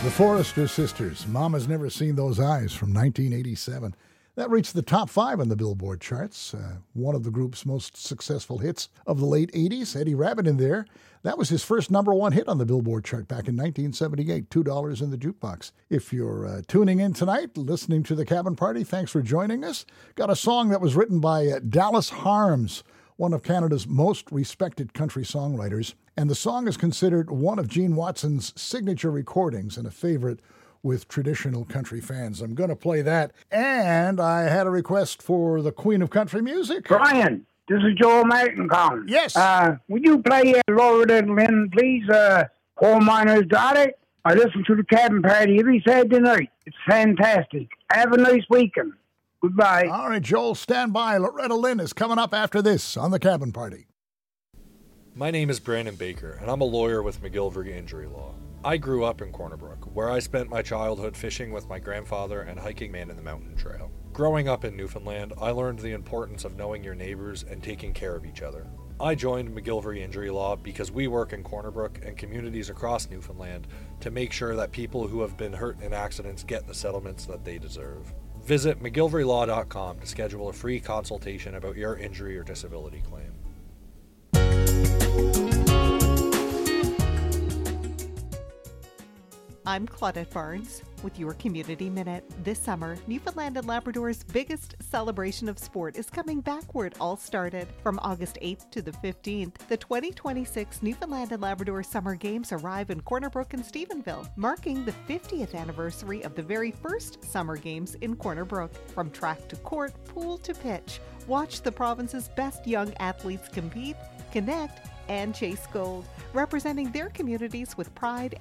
The Forrester Sisters, Mama's Never Seen Those Eyes from 1987. That reached the top 5 on the Billboard charts. One of the group's most successful hits of the late 80s, Eddie Rabbitt in there. That was his first number 1 hit on the Billboard chart back in 1978, $2 in the jukebox. If you're tuning in tonight, listening to The Cabin Party, thanks for joining us. Got a song that was written by Dallas Harms, one of Canada's most respected country songwriters. And the song is considered one of Gene Watson's signature recordings and a favorite with traditional country fans. I'm going to play that. And I had a request for the Queen of Country Music. Brian, this is Joel Martin calling. Yes. Would you play Laura and Lynn, please? Coal Miner's Daughter. I listen to the Cabin Party every Saturday night. It's fantastic. Have a nice weekend. Goodbye. All right, Joel, stand by. Loretta Lynn is coming up after this on The Cabin Party. My name is Brandon Baker, and I'm a lawyer with McGillivray Injury Law. I grew up in Corner Brook, where I spent my childhood fishing with my grandfather and hiking Man in the Mountain Trail. Growing up in Newfoundland, I learned the importance of knowing your neighbors and taking care of each other. I joined McGillivray Injury Law because we work in Corner Brook and communities across Newfoundland to make sure that people who have been hurt in accidents get the settlements that they deserve. Visit McGillivraylAw.com to schedule a free consultation about your injury or disability claim. I'm Claudette Barnes with your Community Minute. This summer, Newfoundland and Labrador's biggest celebration of sport is coming back where it all started. From August 8th to the 15th, the 2026 Newfoundland and Labrador Summer Games arrive in Corner Brook and Stephenville, marking the 50th anniversary of the very first Summer Games in Corner Brook. From track to court, pool to pitch, watch the province's best young athletes compete, connect, and chase gold, representing their communities with pride